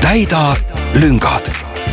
täida lüngad.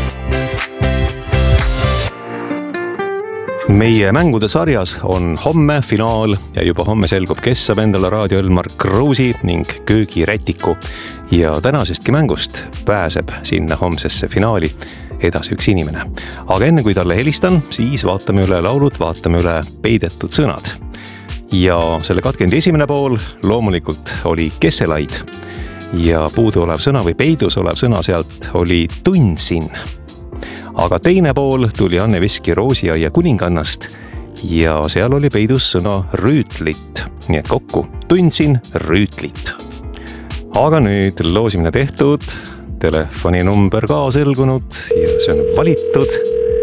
Meie mängude sarjas on homme finaal ja juba homme selgub, kes saab endale Raadio Elmar Kruusi ning köögirätiku. Ja tänasestki mängust pääseb sinna homsesse finaali edasi üks inimene. Aga enne kui talle helistan, siis vaatame üle laulud, vaatame üle peidetud sõnad. Ja selle katkendi esimene pool loomulikult oli kesselaid. Ja puudu olev sõna või peidus olev sõna sealt oli tundsin. Aga teine pool tuli Anne Veski Roosiaia kuningannast ja seal oli peidus sõna rüütlit. Nii et kokku tundsin rüütlit. Aga nüüd loosimine tehtud, telefoninumber ka selgunud ja see on valitud.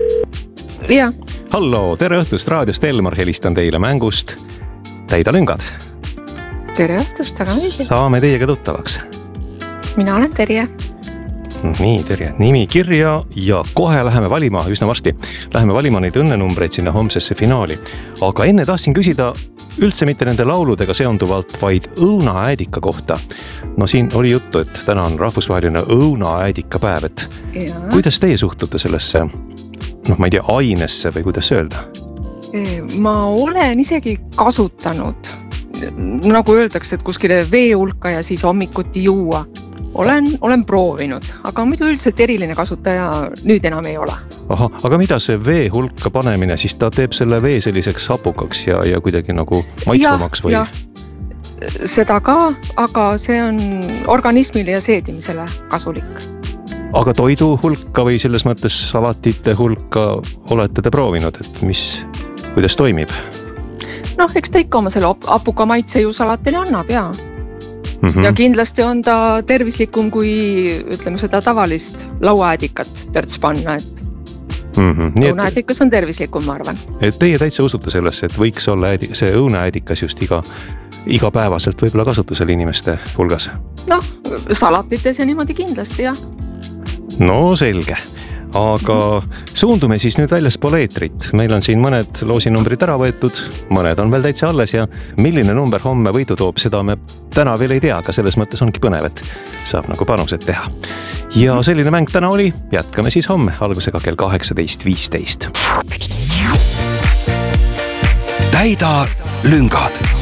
Ja. Hallo, tere õhtust Raadiost Elmar, helistan teile mängust Täida lüngad. Tere õhtust, aga mõisib. Saame teiega tuttavaks. Mina olen Terje. Nii, Terje, nimi kirja ja kohe läheme valima, üsna varsti. Läheme valima neid õnnenumbreid sinna homsesse finaali. Aga enne tahtsin küsida üldse mitte nende lauludega seonduvalt, vaid õunaäädika kohta. No siin oli juttu, et täna on rahvusvaheline õunaäädika päev. Kuidas teie suhtute sellesse, ma ei tea, ainesse või kuidas öelda? Ma olen isegi kasutanud, nagu öeldakse, et kuskile vee hulka ja siis hommikuti juua. Olen proovinud, aga muidu üldiselt eriline kasutaja nüüd enam ei ole. Aha, aga mida see vee hulka panemine, siis ta teeb selle vee selliseks hapukaks ja kuidagi nagu maitsvamaks või? Ja, seda ka, aga see on organismile ja seedimisele kasulik. Aga toidu hulka või selles mõttes salatite hulka olete te proovinud, et kuidas toimib? Eks ta ikka oma selle hapuka maitse ju salatile annab, jaa. Ja kindlasti on ta tervislikum kui, ütleme seda tavalist lauaäädikat törts panna, et õunaäädikas on tervislikum, ma arvan. Et teie täitsa usute sellesse, et võiks olla see õunaäädikas just igapäevaselt võib-olla kasutusel inimeste hulgas? Salatites ja niimoodi kindlasti, jah. No selge. Aga suundume siis nüüd väljaspool eetrit. Meil on siin mõned loosinumbrid ära võetud, mõned on veel täitsa alles ja milline number homme võidu toob, seda me täna veel ei tea, aga selles mõttes ongi põnev, et saab nagu panused teha. Ja selline mäng täna oli, jätkame siis homme, algusega kell 18.15. Täida lüngad.